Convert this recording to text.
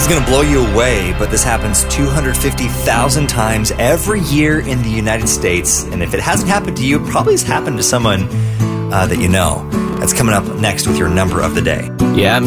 going to blow you away, but this happens 250,000 times every year in the United States. And if it hasn't happened to you, it probably has happened to someone that you know. That's coming up next with your number of the day. Yeah,